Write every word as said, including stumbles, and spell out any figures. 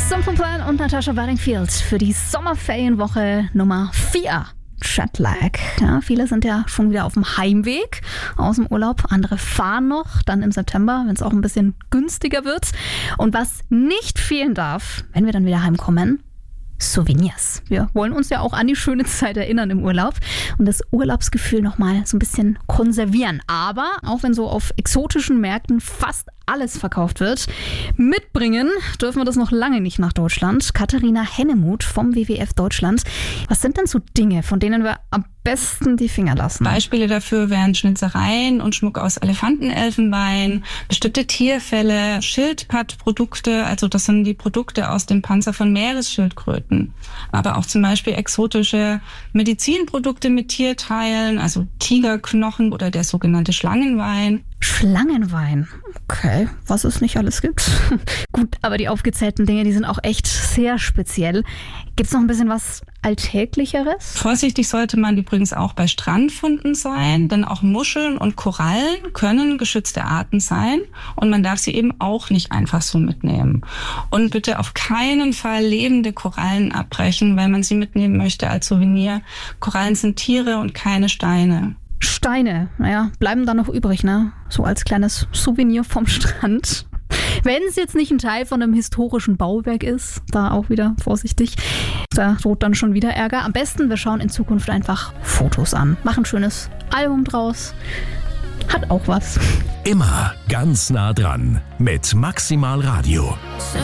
Simple Plan und Natasha Bedingfield für die Sommerferienwoche Nummer vier. Jetlag. Ja, viele sind ja schon wieder auf dem Heimweg aus dem Urlaub. Andere fahren noch, dann im September, wenn es auch ein bisschen günstiger wird. Und was nicht fehlen darf, wenn wir dann wieder heimkommen, Souvenirs. Wir wollen uns ja auch an die schöne Zeit erinnern im Urlaub und das Urlaubsgefühl nochmal so ein bisschen konservieren. Aber auch wenn so auf exotischen Märkten fast alles verkauft wird, mitbringen dürfen wir das noch lange nicht nach Deutschland. Katharina Hennemuth vom W W F Deutschland. Was sind denn so Dinge, von denen wir am besten die Finger lassen? Beispiele dafür wären Schnitzereien und Schmuck aus Elefantenelfenbein, bestimmte Tierfelle, Schildpattprodukte, also das sind die Produkte aus dem Panzer von Meeresschildkröten. Aber auch zum Beispiel exotische Medizinprodukte mit Tierteilen, also Tigerknochen oder der sogenannte Schlangenwein. Schlangenwein. Okay, was es nicht alles gibt. Gut, aber die aufgezählten Dinge, die sind auch echt sehr speziell. Gibt es noch ein bisschen was Alltäglicheres? Vorsichtig sollte man übrigens auch bei Strandfunden sein, denn auch Muscheln und Korallen können geschützte Arten sein und man darf sie eben auch nicht einfach so mitnehmen. Und bitte auf keinen Fall lebende Korallen abbrechen, weil man sie mitnehmen möchte als Souvenir. Korallen sind Tiere und keine Steine. Steine, naja, bleiben da noch übrig, ne? So als kleines Souvenir vom Strand. Wenn es jetzt nicht ein Teil von einem historischen Bauwerk ist, da auch wieder vorsichtig, da droht dann schon wieder Ärger. Am besten, wir schauen in Zukunft einfach Fotos an, machen ein schönes Album draus. Hat auch was. Immer ganz nah dran mit Maximal Radio.